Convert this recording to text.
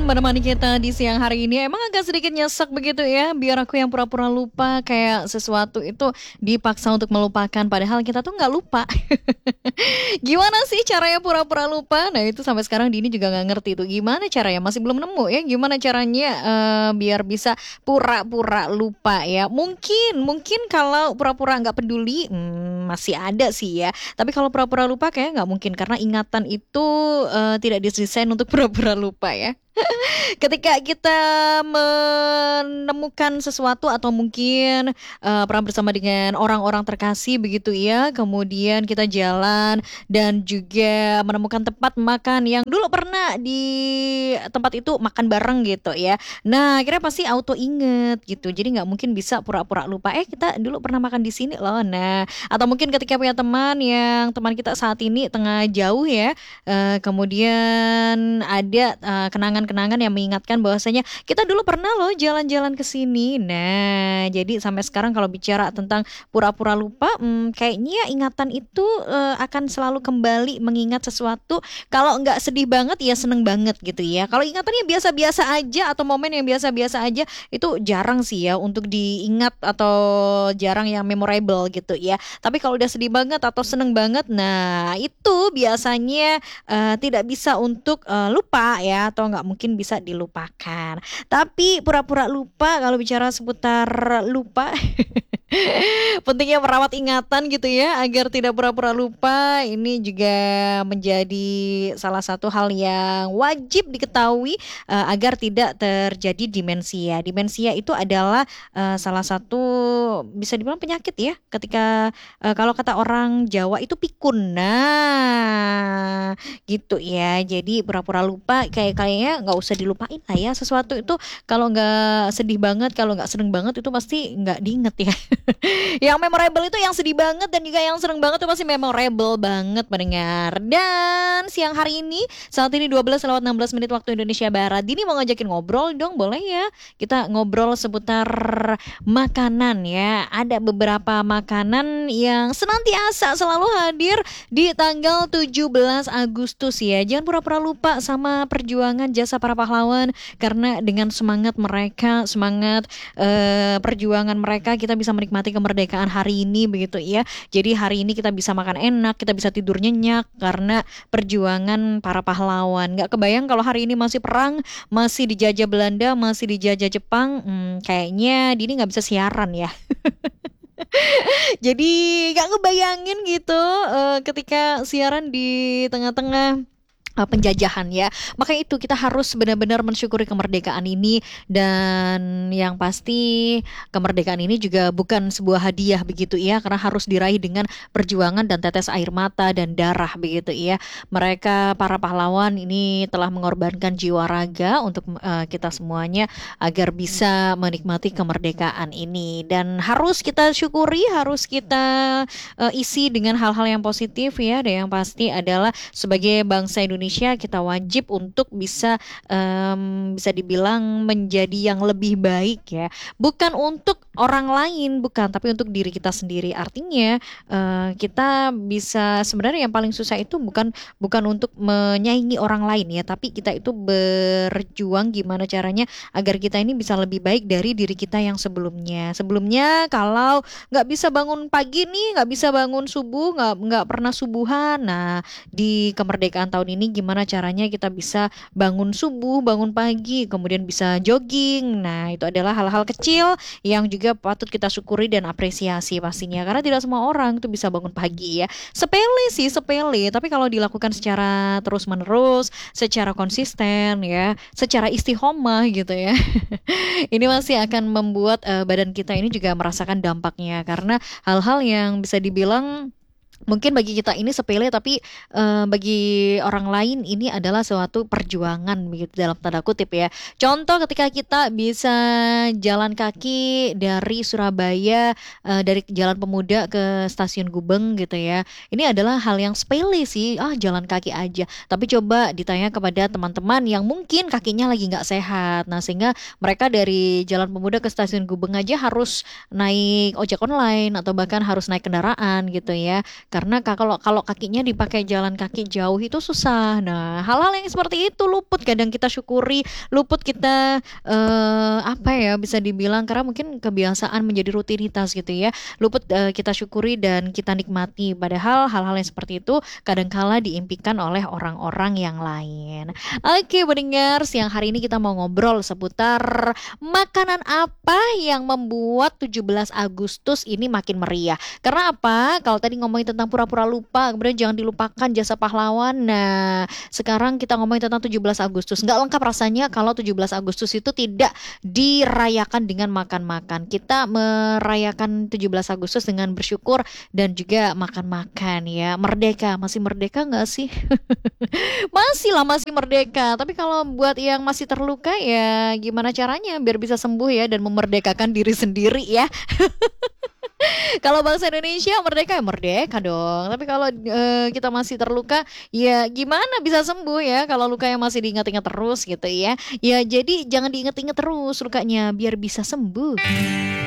menemani kita di siang hari ini. Emang agak sedikit nyesek begitu ya, biar aku yang pura-pura lupa, kayak sesuatu itu dipaksa untuk melupakan, padahal kita tuh nggak lupa. Gimana sih caranya pura-pura lupa? Nah itu sampai sekarang Dini juga nggak ngerti tuh gimana caranya, masih belum nemu ya gimana caranya biar bisa pura-pura lupa ya. Mungkin kalau pura-pura nggak peduli masih ada sih ya. Tapi kalau pura-pura lupa kayak nggak mungkin karena ingatan itu tidak didesain untuk pura-pura lupa ya. Ketika kita menemukan sesuatu atau mungkin pernah bersama dengan orang-orang terkasih begitu ya, kemudian kita jalan dan juga menemukan tempat makan yang dulu pernah di tempat itu makan bareng gitu ya. Nah, akhirnya pasti auto inget gitu. Jadi nggak mungkin bisa pura-pura lupa. Kita dulu pernah makan di sini loh. Nah, atau mungkin ketika punya teman yang teman kita saat ini tengah jauh ya, kemudian ada kenangan-kenangan yang mengingatkan bahwasanya kita dulu pernah loh jalan-jalan ke sini. Nah, jadi sampai sekarang kalau bicara tentang pura-pura lupa, kayaknya ingatan itu akan selalu kembali mengingat sesuatu. Kalau nggak sedih banget ya seneng banget gitu ya. Kalau ingatannya biasa-biasa aja atau momen yang biasa-biasa aja itu jarang sih ya untuk diingat atau jarang yang memorable gitu ya. Tapi kalau udah sedih banget atau seneng banget, nah itu biasanya tidak bisa untuk lupa ya, atau nggak mungkin bisa dilupakan. Tapi pura-pura lupa, kalau bicara seputar lupa pentingnya merawat ingatan gitu ya agar tidak pura-pura lupa. Ini juga menjadi salah satu hal yang wajib diketahui agar tidak terjadi demensia. Demensia itu adalah salah satu bisa dibilang penyakit ya, ketika kalau kata orang Jawa itu pikun. Nah gitu ya, jadi pura-pura lupa kayaknya nggak usah dilupain lah ya. Sesuatu itu kalau nggak sedih banget, kalau nggak seneng banget itu pasti nggak diinget ya. Yang memorable itu yang sedih banget, dan juga yang seneng banget itu pasti memorable banget mendengar. Dan siang hari ini saat ini 12:16 waktu Indonesia Barat, Dini mau ngajakin ngobrol dong, boleh ya? Kita ngobrol seputar makanan ya. Ada beberapa makanan yang senantiasa selalu hadir di tanggal 17 Agustus ya. Jangan pura-pura lupa sama perjuangan jasa para pahlawan, karena dengan semangat mereka, semangat perjuangan mereka, kita bisa menikmati kemerdekaan hari ini begitu ya. Jadi hari ini kita bisa makan enak, kita bisa tidur nyenyak karena perjuangan para pahlawan. Gak kebayang kalau hari ini masih perang, masih dijajah Belanda, masih dijajah Jepang, kayaknya Dini gak bisa siaran ya. Jadi gak ngebayangin gitu ketika siaran di tengah-tengah penjajahan ya. Maka itu kita harus benar-benar mensyukuri kemerdekaan ini, dan yang pasti kemerdekaan ini juga bukan sebuah hadiah begitu ya, karena harus diraih dengan perjuangan dan tetes air mata dan darah begitu ya. Mereka para pahlawan ini telah mengorbankan jiwa raga untuk kita semuanya agar bisa menikmati kemerdekaan ini, dan harus kita syukuri, harus kita isi dengan hal-hal yang positif ya. Dan yang pasti adalah sebagai bangsa Indonesia kita wajib untuk bisa dibilang menjadi yang lebih baik ya, bukan untuk orang lain, bukan, tapi untuk diri kita sendiri. Artinya kita bisa, sebenarnya yang paling susah itu bukan untuk menyaingi orang lain ya, tapi kita itu berjuang gimana caranya agar kita ini bisa lebih baik dari diri kita yang sebelumnya. Kalau nggak bisa bangun pagi nih, nggak bisa bangun subuh, nggak pernah subuhan, nah di kemerdekaan tahun ini gimana caranya kita bisa bangun subuh, bangun pagi, kemudian bisa jogging. Nah itu adalah hal-hal kecil yang juga patut kita syukuri dan apresiasi pastinya, karena tidak semua orang itu bisa bangun pagi ya. Sepele sih, sepele, tapi kalau dilakukan secara terus menerus, secara konsisten ya, secara istiqomah gitu ya, ini masih akan membuat badan kita ini juga merasakan dampaknya. Karena hal-hal yang bisa dibilang mungkin bagi kita ini sepele, tapi bagi orang lain ini adalah suatu perjuangan begitu dalam tanda kutip ya. Contoh ketika kita bisa jalan kaki dari Surabaya, dari Jalan Pemuda ke Stasiun Gubeng gitu ya. Ini adalah hal yang sepele sih, jalan kaki aja. Tapi coba ditanya kepada teman-teman yang mungkin kakinya lagi nggak sehat. Nah sehingga mereka dari Jalan Pemuda ke Stasiun Gubeng aja harus naik ojek online atau bahkan harus naik kendaraan gitu ya. Karena kalau kalau kakinya dipakai jalan kaki jauh itu susah. Nah, hal-hal yang seperti itu luput kadang kita syukuri, luput kita apa ya bisa dibilang karena mungkin kebiasaan menjadi rutinitas gitu ya. Luput kita syukuri dan kita nikmati. Padahal hal-hal yang seperti itu kadangkala diimpikan oleh orang-orang yang lain. Oke, pendengar, siang hari ini kita mau ngobrol seputar makanan apa yang membuat 17 Agustus ini makin meriah. Karena apa? Kalau tadi ngomongin tentang pura-pura lupa, kemudian jangan dilupakan jasa pahlawan. Nah, sekarang kita ngomongin tentang 17 Agustus. Nggak lengkap rasanya kalau 17 Agustus itu tidak dirayakan dengan makan-makan. Kita merayakan 17 Agustus dengan bersyukur dan juga makan-makan ya. Merdeka, masih merdeka nggak sih? Masih lah, masih merdeka. Tapi kalau buat yang masih terluka ya gimana caranya biar bisa sembuh ya dan memerdekakan diri sendiri ya. Kalau bangsa Indonesia merdeka ya merdeka dong. Tapi kalau kita masih terluka ya gimana bisa sembuh ya kalau luka yang masih diingat-ingat terus gitu ya. Ya jadi jangan diingat-ingat terus lukanya biar bisa sembuh.